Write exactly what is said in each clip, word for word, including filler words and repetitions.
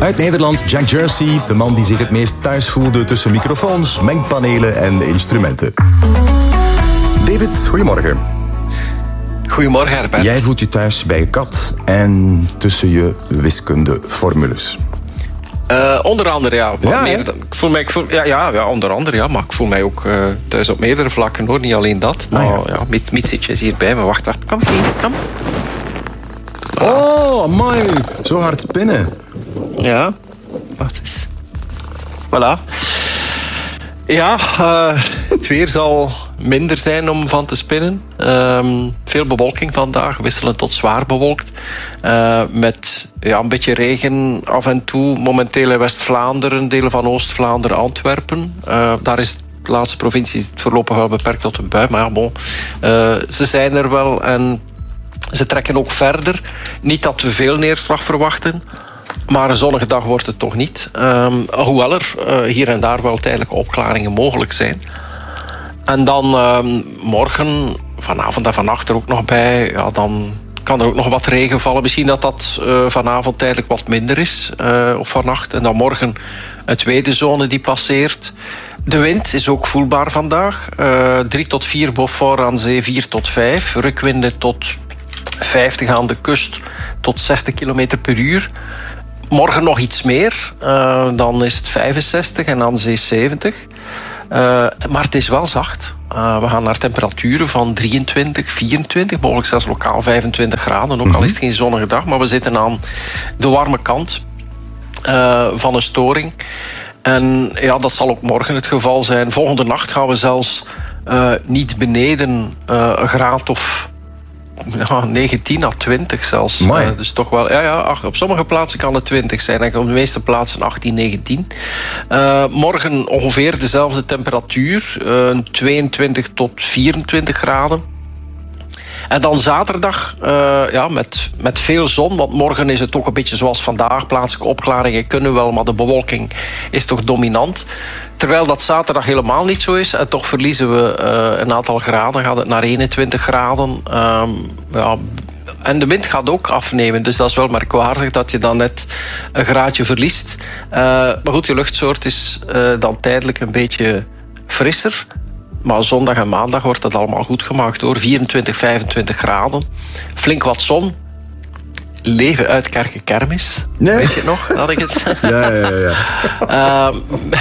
Uit Nederland, Jack Jersey, de man die zich het meest thuis voelde tussen microfoons, mengpanelen en instrumenten. David, goedemorgen. Goedemorgen, Herbert. Jij voelt je thuis bij je kat en tussen je wiskundeformules. Uh, onder andere, ja. Wat Ja, meer, hè? ik voel mij, ik voel, ja, ja, ja, onder andere, ja. Maar ik voel mij ook uh, thuis op meerdere vlakken, hoor. Niet alleen dat. Maar Ah, ja. ja, Miet, Miet zit je hier bij me. Wacht, wacht. Kom, vriend, kom. Oh, mooi. Zo hard spinnen. Ja, wacht eens. Voilà. Ja, uh, het weer zal minder zijn om van te spinnen. Um, veel bewolking vandaag, wisselend tot zwaar bewolkt. Uh, met ja, een beetje regen af en toe. Momenteel in West-Vlaanderen, delen van Oost-Vlaanderen, Antwerpen. Uh, daar is de laatste provincie voorlopig wel beperkt tot een bui. Maar ja, bon. Uh, ze zijn er wel en ze trekken ook verder. Niet dat we veel neerslag verwachten. Maar een zonnige dag wordt het toch niet. Um, hoewel er uh, hier en daar wel tijdelijke opklaringen mogelijk zijn. En dan um, morgen, vanavond en vannacht er ook nog bij. Ja, dan kan er ook nog wat regen vallen. Misschien dat dat uh, vanavond tijdelijk wat minder is. Uh, of vannacht. En dan morgen een tweede zone die passeert. De wind is ook voelbaar vandaag. Uh, drie tot vier Beaufort aan zee, vier tot vijf. Rukwinden tot vijftig aan de kust. Tot zestig kilometer per uur. Morgen nog iets meer, uh, dan is het vijfenzestig en aan zee zeventig. Uh, maar het is wel zacht. Uh, we gaan naar temperaturen van drieëntwintig, vierentwintig, mogelijk zelfs lokaal vijfentwintig graden. Ook Mm-hmm. al is het geen zonnige dag, maar we zitten aan de warme kant uh, van een storing. En ja, dat zal ook morgen het geval zijn. Volgende nacht gaan we zelfs uh, niet beneden uh, een graad of ja, negentien à twintig zelfs. Mooi. Uh, dus toch wel, ja, ja, ach, op sommige plaatsen kan het twintig zijn. En op de meeste plaatsen achttien, negentien. Uh, morgen ongeveer dezelfde temperatuur. Uh, tweeëntwintig tot vierentwintig graden. En dan zaterdag uh, ja, met, met veel zon. Want morgen is het ook een beetje zoals vandaag. Plaatselijke opklaringen kunnen wel, maar de bewolking is toch dominant. Terwijl dat zaterdag helemaal niet zo is. En toch verliezen we uh, een aantal graden. Gaat het naar eenentwintig graden. Um, ja, en de wind gaat ook afnemen. Dus dat is wel merkwaardig dat je dan net een graadje verliest. Uh, maar goed, die luchtsoort is uh, dan tijdelijk een beetje frisser. Maar zondag en maandag wordt dat allemaal goed gemaakt hoor. vierentwintig, vijfentwintig graden. Flink wat zon. Leven uit Kerken Kermis. Nee. Weet je het nog? Had ik het? Ja, ja, ja. uh,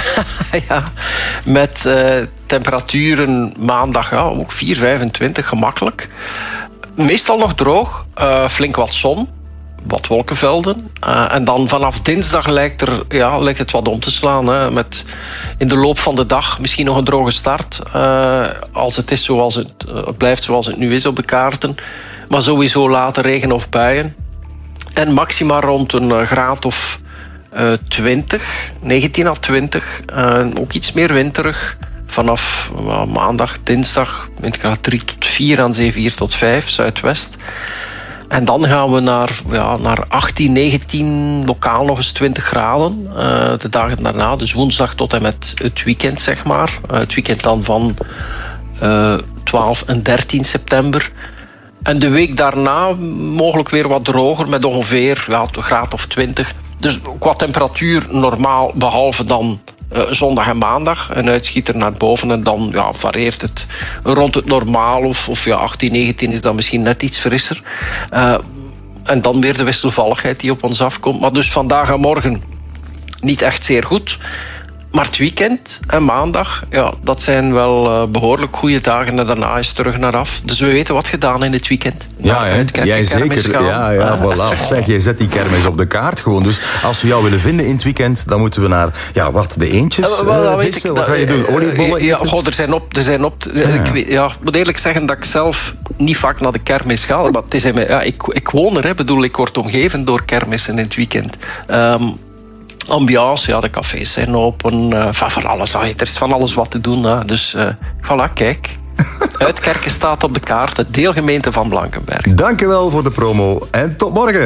ja met uh, temperaturen maandag ja, ook vier, vijfentwintig, gemakkelijk. Meestal nog droog. Uh, flink wat zon. Wat wolkenvelden. Uh, en dan vanaf dinsdag lijkt, er, ja, lijkt het wat om te slaan. Hè, met in de loop van de dag misschien nog een droge start. Uh, als het, is zoals het, uh, het blijft zoals het nu is op de kaarten. Maar sowieso later regen of buien. En maxima rond een uh, graad of uh, twintig, negentien à twintig. Uh, ook iets meer winterig. Vanaf uh, maandag, dinsdag, windkracht drie tot vier aan zee, vier tot vijf, zuidwest. En dan gaan we naar, ja, naar achttien, negentien, lokaal nog eens twintig graden. Uh, de dagen daarna, dus woensdag tot en met het weekend, zeg maar. Uh, het weekend dan van uh, twaalf en dertien september. En de week daarna mogelijk weer wat droger, met ongeveer ja, een graad of twintig. Dus qua temperatuur normaal, behalve dan uh, zondag en maandag. Een uitschieter naar boven en dan ja, varieert het rond het normaal. Of, of ja, achttien, negentien is dan misschien net iets frisser. Uh, en dan weer de wisselvalligheid die op ons afkomt. Maar dus vandaag en morgen niet echt zeer goed. Maar het weekend en maandag, ja, dat zijn wel uh, behoorlijk goede dagen. En daarna is het terug naar af. Dus we weten wat gedaan in het weekend. Ja, hè? Jij zeker. Gaan. Ja, ja, voilà. Zeg, jij zet die kermis op de kaart gewoon. Dus als we jou willen vinden in het weekend, dan moeten we naar, ja, wat, de eentjes uh, well, uh, vissen? Ik, wat ga je doen? Oliebollen eten? Ja, goh, er zijn op... Er zijn op ja. Ik, ja, ik moet eerlijk zeggen dat ik zelf niet vaak naar de kermis ga. Maar het is, ja, ik, ik woon er, hè, bedoel, ik word omgeven door kermissen in het weekend. Um, Ambiance, ja, de cafés zijn open. Uh, van, van alles, er is van alles wat te doen. Hè. Dus uh, voilà, kijk. Uitkerken staat op de kaart. De deelgemeente van Blankenberg. Dank je wel voor de promo en tot morgen.